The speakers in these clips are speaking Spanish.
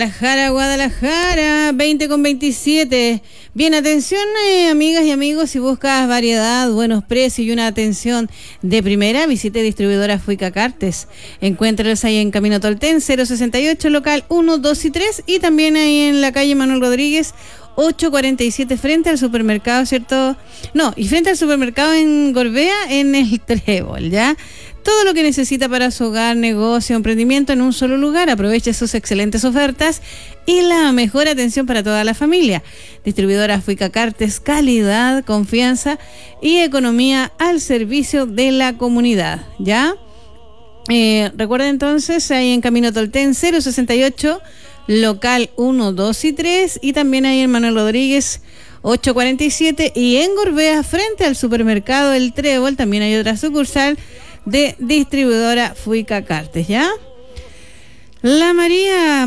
Guadalajara, 20:27. Bien, atención, amigas y amigos, si buscas variedad, buenos precios y una atención de primera, visite distribuidora Fuica Cartes. Encuéntralos ahí en Camino Tolten, 068, local 1, 2 y 3, y también ahí en la calle Manuel Rodríguez, 847, frente al supermercado, ¿cierto? No, y frente al supermercado en Gorbea, en el Trébol, ¿ya? Todo lo que necesita para su hogar, negocio, emprendimiento en un solo lugar. Aproveche sus excelentes ofertas y la mejor atención para toda la familia. Distribuidora Fuica Cartes, calidad, confianza y economía al servicio de la comunidad, ¿ya? Recuerden entonces, ahí en Camino Tolten, 068, local 1, 2 y 3, y también ahí en Manuel Rodríguez, 847, y en Gorbea, frente al supermercado El Trébol, también hay otra sucursal de distribuidora Fuica Cartes, ¿ya? La María,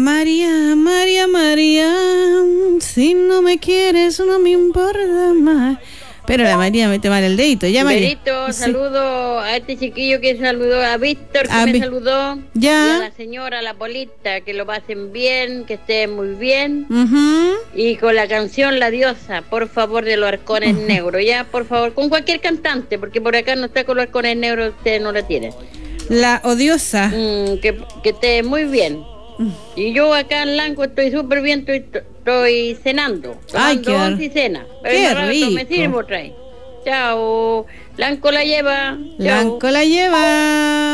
si no me quieres no me importa más. Pero la María mete mal el dedito, ¿ya, María? Berito, saludo a este chiquillo que saludó, a Víctor que me saludó, ¿ya? Y a la señora, la Polita, que lo pasen bien, que estén muy bien. Y con la canción La Diosa, por favor, de los Halcones Negros, ya, por favor, con cualquier cantante, porque por acá no está con los Halcones Negros, ustedes no la tienen. La Odiosa. Que esté muy bien. Y yo acá en Lanco estoy súper bien, estoy cenando. Ay, qué once y cena. Qué rico. Me sirvo, trae. Chao. Lanco la lleva. Chao. Lanco la lleva.